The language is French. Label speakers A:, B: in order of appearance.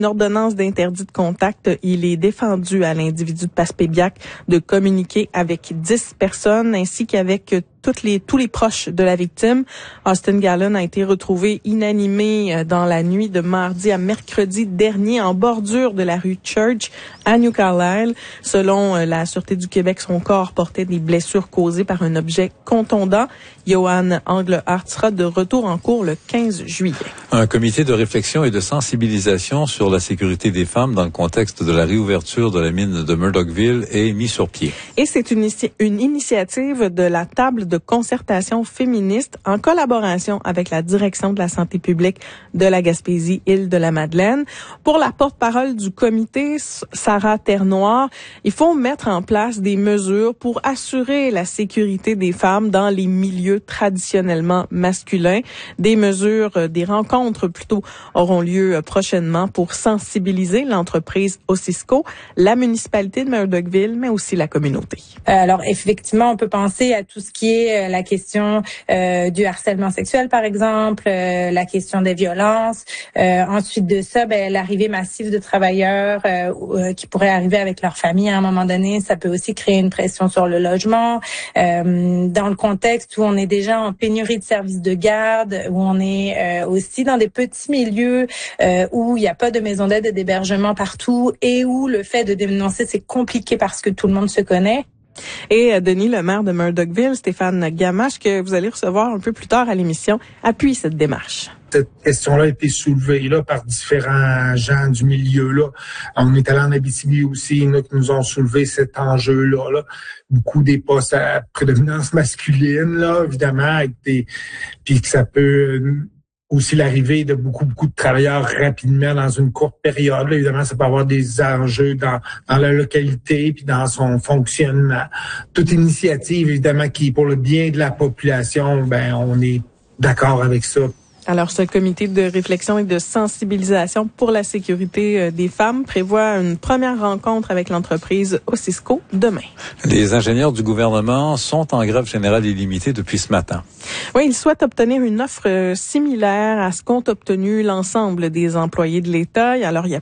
A: Une ordonnance d'interdit de contact. Il est défendu à l'individu de Passepébiac de communiquer avec 10 personnes ainsi qu'avec tous les proches de la victime. Austin Gallen a été retrouvé inanimé dans la nuit de mardi à mercredi dernier en bordure de la rue Church à New Carlisle. Selon la Sûreté du Québec, son corps portait des blessures causées par un objet contondant. Johan Englehart sera de retour en cours le 15 juillet.
B: Un comité de réflexion et de sensibilisation sur la sécurité des femmes dans le contexte de la réouverture de la mine de Murdochville est mis sur pied.
A: Et c'est une initiative de la table de concertation féministe en collaboration avec la direction de la santé publique de la Gaspésie-Île-de-la-Madeleine. Pour la porte-parole du comité, Sarah Ternoir, il faut mettre en place des mesures pour assurer la sécurité des femmes dans les milieux traditionnellement masculins. Des rencontres plutôt auront lieu prochainement pour sensibiliser l'entreprise Ossisco, la municipalité de Murdochville, mais aussi la communauté.
C: Alors effectivement, on peut penser à tout ce qui est la question du harcèlement sexuel, par exemple, la question des violences. Ensuite de ça, l'arrivée massive de travailleurs qui pourraient arriver avec leur famille à un moment donné, ça peut aussi créer une pression sur le logement. Dans le contexte où on est déjà en pénurie de services de garde, où on est aussi dans des petits milieux où il n'y a pas de maison d'aide et d'hébergement partout et où le fait de dénoncer, c'est compliqué parce que tout le monde se connaît.
A: Et Denis, le maire de Murdochville, Stéphane Gamache, que vous allez recevoir un peu plus tard à l'émission, appuie cette démarche.
D: Cette question-là a été soulevée là par différents gens du milieu-là. On est allé en Abitibi aussi, il y en a qui nous ont soulevé cet enjeu-là. Là. Beaucoup des postes à prédominance masculine, là, évidemment, avec puis que ça peut aussi l'arrivée de beaucoup de travailleurs rapidement dans une courte période. Là, évidemment, ça peut avoir des enjeux dans la localité puis dans son fonctionnement. Toute initiative, évidemment, qui est pour le bien de la population, on est d'accord avec ça.
A: Alors, ce comité de réflexion et de sensibilisation pour la sécurité des femmes prévoit une première rencontre avec l'entreprise Ossisco demain.
B: Les ingénieurs du gouvernement sont en grève générale illimitée depuis ce matin.
A: Oui, ils souhaitent obtenir une offre similaire à ce qu'ont obtenu l'ensemble des employés de l'État. Alors, il y a